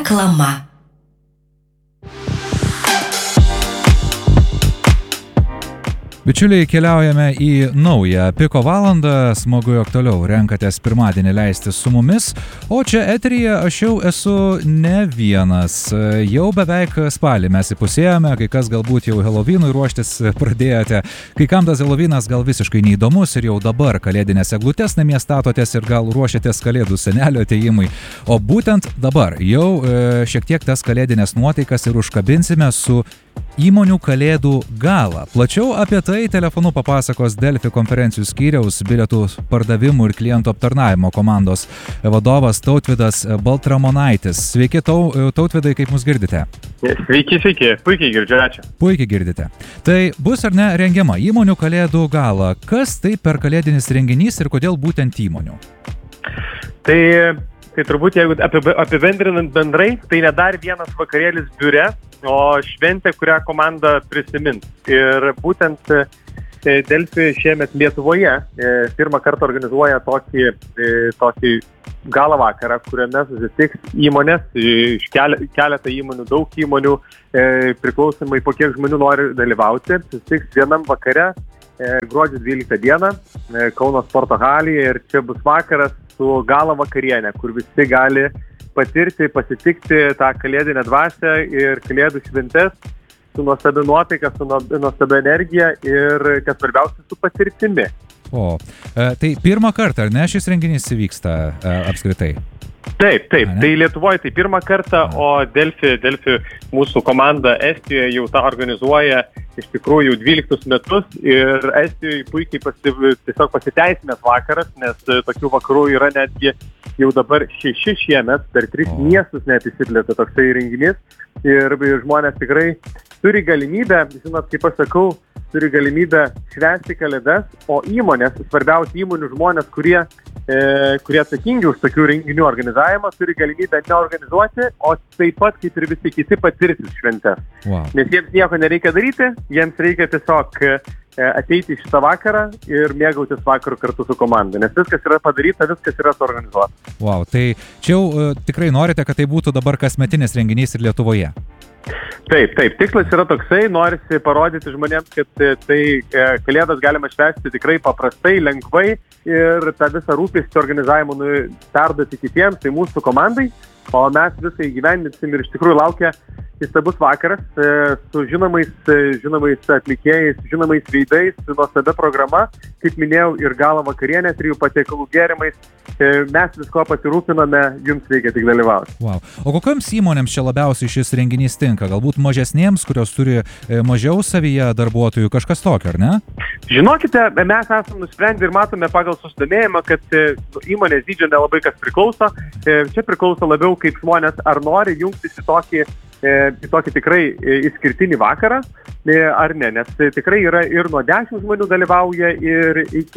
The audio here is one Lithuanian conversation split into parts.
Reklama. Bičiuliai, keliaujame į naują piko valandą, smagu, jog toliau renkatės pirmadienį leisti su mumis, o čia eteryje aš jau esu ne vienas. Jau beveik spalį mes įpusėjome, kai kas galbūt jau Halloweenui ruoštis pradėjote, kai kam tas Halloweenas gal visiškai neįdomus ir jau dabar kalėdinės eglutės namie statotės ir gal ruošiatės kalėdų senelio atėjimui, o būtent dabar jau šiek tiek tas kalėdinės nuotaikas ir užkabinsime su įmonių kalėdų galą. Plačiau apie tai telefonu papasakos Delfi konferencijų skyriaus bilietų pardavimų ir klientų aptarnavimo komandos vadovas Tautvydas Baltramonaitis. Sveiki, Tautvydai, kaip mus girdite? Sveiki, puikiai girdžiu, ačiū. Puikiai girdite. Tai bus ar ne rengiama įmonių kalėdų gala. Kas tai per kalėdinis renginys ir kodėl būtent įmonių? Tai turbūt, jeigu apibendrinant bendrai, tai ne dar vienas vakarėlis biure, o šventė, kurią komanda prisimins. Ir būtent Delfi šiemet Lietuvoje pirmą kartą organizuoja tokį gala vakarą, kuriame susitiks įmonės, iš keletą įmonių, daug įmonių, priklausomai po kiek žmonių nori dalyvauti, susitiks vienam vakare, gruodžio 12 dieną, Kauno sporto halėje, ir čia bus vakaras su gala vakarienė, kur visi gali patirti, pasitikti tą kalėdinę dvasią ir kalėdų šventes su nuostabia nuotaika, su nuostabia energija ir, kas svarbiausia, su patirtimi. O, tai pirmą kartą, ar ne, šis renginys įvyksta apskritai? Taip. Tai Lietuvoje tai pirmą kartą, o Delfi mūsų komanda Estijoje jau tą organizuoja iš tikrųjų 12 metus ir Estijoje puikiai tiesiog pasiteisinęs vakaras, nes tokių vakarų yra netgi jau dabar 6 šiemet, per 3 miestus net įsiplėtė toksai renginys ir žmonės tikrai turi galimybę, žinot, kaip aš sakau, turi galimybę švęsti kalėdas, o įmonės, svarbiausia įmonių žmonės, kurie atsakingi už tokių renginių organizavimą, turi galimybę neorganizuoti, o taip pat kaip ir visi kiti patirti šventes. Wow. Nes jiems nieko nereikia daryti, jiems reikia tiesiog ateiti į šitą vakarą ir mėgautis vakaru kartu su komanda, nes viskas yra padaryta, viskas yra suorganizuota. Wow, tai čia jau tikrai norite, kad tai būtų dabar kasmetinis renginys ir Lietuvoje? Taip, tikslas yra toksai, norisi parodyti žmonėms, kad tai kalėdas galima švęsti tikrai paprastai, lengvai ir tą visą rūpestį organizavimą perduoti kitiems, tai mūsų komandai, o mes visą įgyvendinsim ir iš tikrųjų laukia įstabus vakaras su žinomais atlikėjais, žinomais veidais, su nuostabia programa, kaip minėjau, ir gala vakarienė, 3 patiekalų gėrimais. Mes visko pasirūpiname, jums reikia tik dalyvauti. Wow. O kokiams įmonėms čia labiausiai šis renginys tinka? Galbūt mažesnėms, kurios turi mažiau savyje darbuotojų, kažkas tokio, ar ne? Žinokite, mes esame nusprendę ir matome pagal susidomėjimą, kad įmonės dydžio nelabai kas priklauso. Čia priklauso labiau, kaip žmonės ar nori jungtis į tokį tikrai išskirtinį vakarą, ar ne, nes tikrai yra ir nuo 10 žmonių dalyvauja ir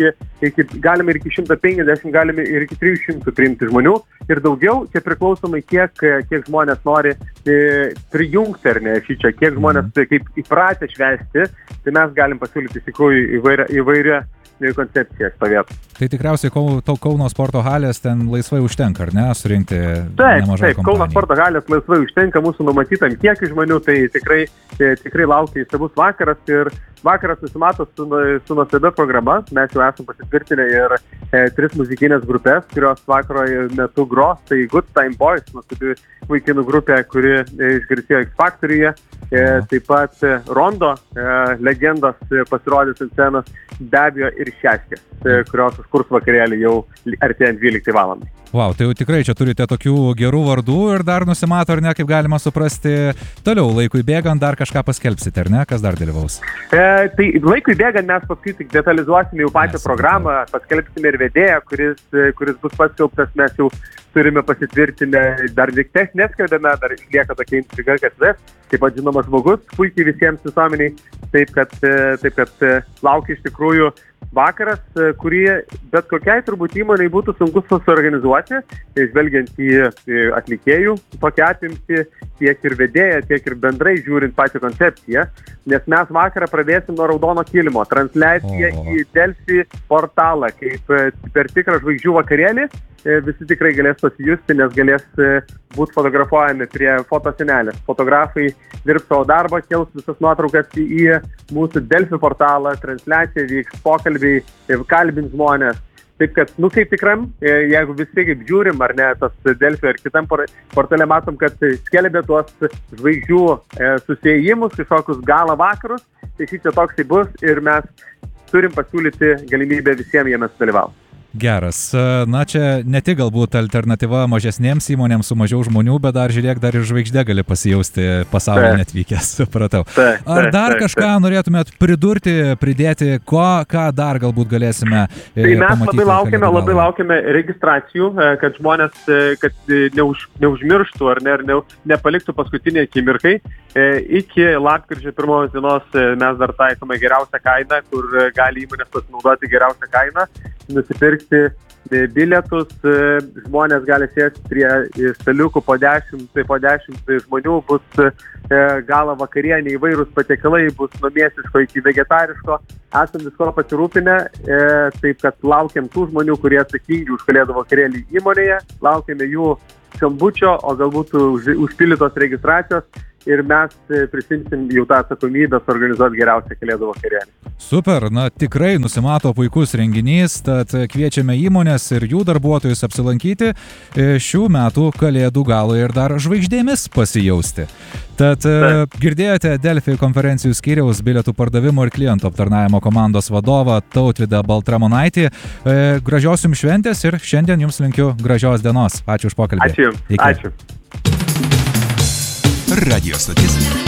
galime ir iki 150, galime ir iki 300 priimti žmonių ir daugiau, čia priklausomai kiek žmonės nori prijungti, ar ne, šičia, kiek žmonės kaip įpratę švęsti, tai mes galim pasiūlyti iš tikrųjų įvairią koncepciją stovėtų. Tai tikriausiai Kauno sporto halės ten laisvai užtenka, ar ne, surinkti nemažai kompanijų? Taip, Kauno sporto halės laisvai užtenka mūsų numatytam kiekį žmonių, tai tikrai laukia įstabus vakaras ir vakaras susimato su nuostabia programa. Mes jau esame pasitvirtinę ir 3 muzikinės grupės, kurios vakaro metu gros, tai Good Time Boys, nuostabi vaikinų grupė, kuri išgarsėjo X Factoryje, taip pat Rondo legendos pasirodys ant scenos, be abejo ir Šeškės, kurios užkurs vakarėlį jau artėjant 12 valandai. Wow, tai jau tikrai čia turite tokių gerų vardų ir dar nusimato, ar ne, kaip galima suprasti, toliau laikui bėgant dar kažką paskelbsite, ar ne, kas dar dalyvaus? Tai laikui bėgant mes paskui tik detalizuosime jau pačią programą, paskelbsime ir vedėją, kuris bus paskelbtas, mes jau turime pasitvirtinę, dar tik neskelbėme, dar lieka tokia intriga, kas ves, taip pat žinomas žmogus, puikiai visiems visuomeniai, taip kad laukia iš tikrųjų vakaras, kurį bet kokiai turbūt įmonei būtų sunku suorganizuoti, žvelgiant į atlikėjų tokią apimtį, tiek ir vedėją, tiek ir bendrai žiūrint pačią koncepciją, nes mes vakarą pradėsim nuo raudono kilimo, transliacija į Delfi portalą, kaip per tikrą žvaigždžių vakarėlį, visi tikrai galės pasijusti, nes galės būti fotografuojami prie fotosenelės. Fotografai dirbs savo darbą, kels visas nuotraukas į mūsų Delfi portalą, transliacija vyks, pokalbiai, kalbins žmonės. Taip kad, kaip tikram, jeigu visi kaip žiūrim, ar ne, tas Delfi ar kitam portale matom, kad skelbia tuos žvaigždžių susiejimus, kažkokius gala vakarus, tai šičia toksai bus ir mes turim pasiūlyti galimybę visiems jame sudalyvauti. Geras. Na, čia ne tik galbūt alternatyva mažesnėms įmonėms su mažiau žmonių, bet dar žiūrėk, dar ir žvaigždė gali pasijausti pasaulio netvykęs, supratau. Ar dar kažką norėtumėt pridurti, pridėti, ką dar galbūt galėsime pamatyti? Tai mes labai laukiame registracijų, kad žmonės neužmirštų ar nepaliktų paskutinį akimirkai. Iki lapkričio 1 dienos mes dar taikome geriausią kainą, kur gali įmonės pasinaudoti geriausią kainą, nusipirkti bilietus, žmonės gali sėsti prie staliukų po 10 žmonių, bus gala vakarienė, įvairūs patiekalai, bus nuo mėsiško iki vegetariško, esam visko pasirūpinę, taip kad laukiam tų žmonių, kurie atsakingi už kalėdų vakarėlį įmonėje, laukiame jų skambučio, o galbūt užpildytos registracijos ir mes prisimsim jau tą atsakomybę suorganizuoti geriausią kalėdų vakarėlį. Super, na tikrai nusimato puikus renginys, tad kviečiame įmonės ir jų darbuotojus apsilankyti šių metų kalėdų galą ir dar žvaigždėmis pasijausti. Tad girdėjote Delfi konferencijų skyriaus bilietų pardavimo ir klientų aptarnavimo komandos vadovą Tautvydą Baltramonaitį. Gražios jums šventės ir šiandien jums linkiu gražios dienos. Ačiū už pokalbį. Ačiū. Ačiū. Radio stotis